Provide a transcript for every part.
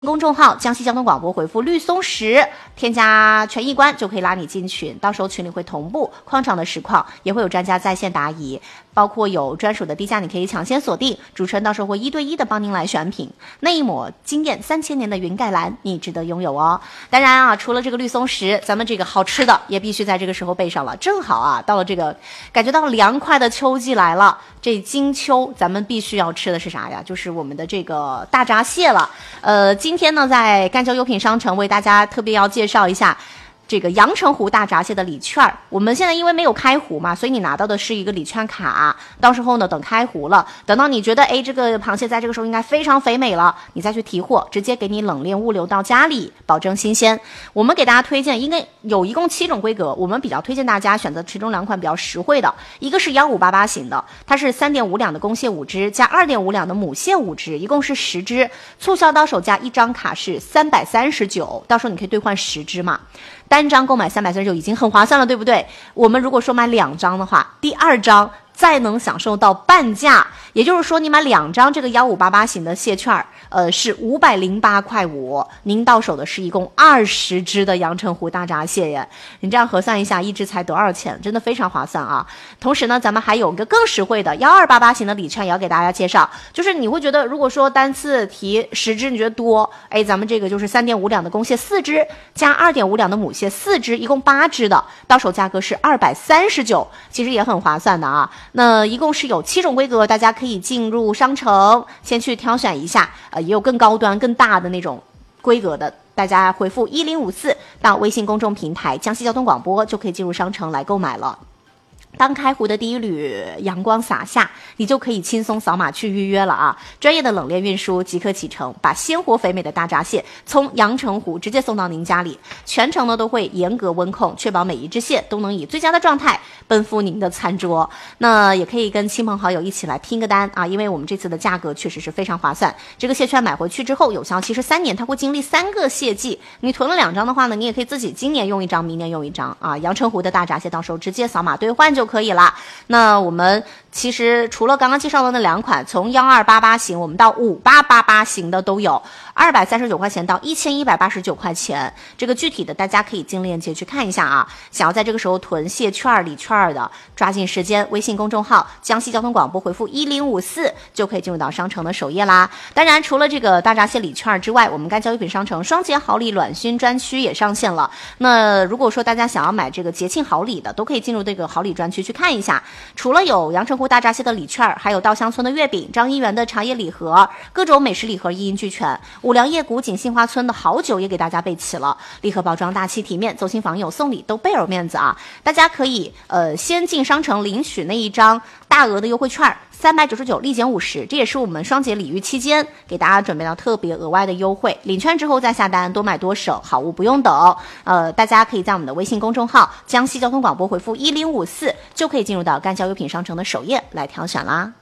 公众号江西交通广播回复绿松石，添加权益官就可以拉你进群，到时候群里会同步矿场的实况，也会有专家在线答疑，包括有专属的低价你可以抢先锁定，主持人到时候会1对1的帮您来选品，那一抹惊艳3000年的云盖蓝你值得拥有哦。当然啊，除了这个绿松石，咱们这个好吃的也必须在这个时候备上了，正好啊到了这个感觉到凉快的秋季来了，这金秋咱们必须要吃的是啥呀？就是我们的这个大闸蟹了。今天呢在赣州优品商城为大家特别要介绍一下这个阳澄湖大闸蟹的礼券。我们现在因为没有开湖嘛，所以你拿到的是一个礼券卡，到时候呢等开湖了，等到你觉得这个螃蟹在这个时候应该非常肥美了，你再去提货，直接给你冷链物流到家里，保证新鲜。我们给大家推荐一共7种规格，我们比较推荐大家选择其中2款比较实惠的，一个是1588型的，它是3.5两的公蟹5只加2.5两的母蟹5只，一共是10只，促销到手价1张卡是339，到时候你可以兑换10只嘛，单张购买339已经很划算了，对不对？我们如果说买2张的话，第2张再能享受到半价，也就是说你买2张这个1588型的蟹券，是508.5块，您到手的是一共20只的阳澄湖大闸蟹耶。你这样核算一下，一只才多少钱？真的非常划算啊！同时呢，咱们还有一个更实惠的1288型的礼券也要给大家介绍，就是你会觉得如果说单次提10只你觉得多，咱们这个就是3.5两的公蟹4只加2.5两的母蟹4只，一共8只的，到手价格是239，其实也很划算的啊。那一共是有7种规格，大家可以进入商城先去挑选一下，也有更高端更大的那种规格的，大家回复1054到微信公众平台江西交通广播就可以进入商城来购买了。当开湖的第一缕阳光洒下，你就可以轻松扫码去预约了啊！专业的冷链运输即刻启程，把鲜活肥美的大闸蟹从阳澄湖直接送到您家里，全程呢都会严格温控，确保每一只蟹都能以最佳的状态奔赴您的餐桌。那也可以跟亲朋好友一起来拼个单啊，因为我们这次的价格确实是非常划算。这个蟹券买回去之后有效期是3年，它会经历3个蟹季。你囤了2张的话呢，你也可以自己今年用1张，明年用1张啊。阳澄湖的大闸蟹到时候直接扫码兑换就可以了。那我们其实除了刚刚介绍的那2款，从1288型我们到5888型的都有，239块钱到1189块钱，这个具体的大家可以进链接去看一下啊。想要在这个时候囤蟹券礼券的，抓紧时间，微信公众号江西交通广播回复1054就可以进入到商城的首页啦。当然除了这个大闸蟹礼券之外，我们赣州优品商城双节好礼暖心专区也上线了。那如果说大家想要买这个节庆好礼的，都可以进入这个好礼专区去看一下，除了有阳澄湖大闸蟹的礼券，还有稻香村的月饼、张一元的茶叶礼盒，各种美食礼盒一应俱全。五粮液谷锦杏花村的好酒也给大家备齐了，礼盒包装大气体面，走亲访友送礼都倍有面子啊！大家可以先进商城领取那一张大额的优惠券，399立减50，这也是我们双节礼遇期间给大家准备到特别额外的优惠。领券之后再下单，多买多省，好物不用等。大家可以在我们的微信公众号江西交通广播回复1054就可以进入到赣州优品商城的首页来挑选啦。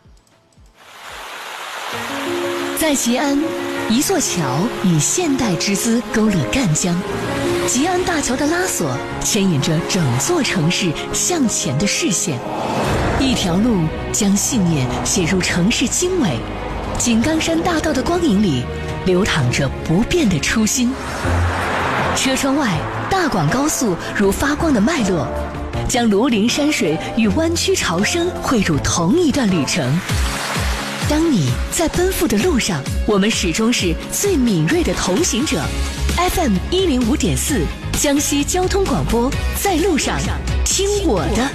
在吉安，一座桥以现代之姿勾勒赣江，吉安大桥的拉索牵引着整座城市向前的视线，一条路将信念写入城市经纬，井冈山大道的光影里流淌着不变的初心。车窗外，大广高速如发光的脉络，将庐陵山水与湾区潮生汇入同一段旅程。当你在奔赴的路上，我们始终是最敏锐的同行者。FM 105.4，江西交通广播，在路上听我的。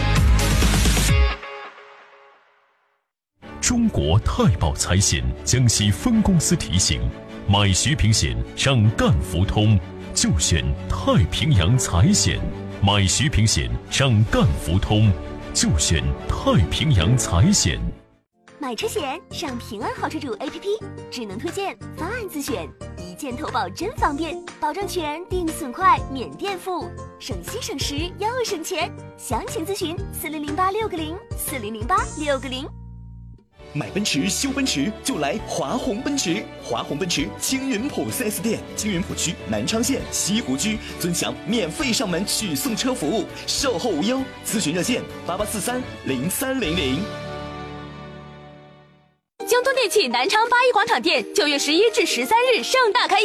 中国太保财险江西分公司提醒：买徐平险上赣福通，就选太平洋财险；买徐平险上赣福通，就选太平洋财险。 买车险上平安好车主 APP， 只能推荐方案自选，一键投保真方便，保证全定损快免垫付，省心省时又省钱。详情咨询400860400860。 买奔驰修奔驰就来华宏奔驰，华宏奔驰青云浦 4S 店，青云浦区南昌县西湖区尊享免费上门取送车服务，售后无忧，咨询热线88430300。 江东电南昌八一广场店9月11至13日盛大开业。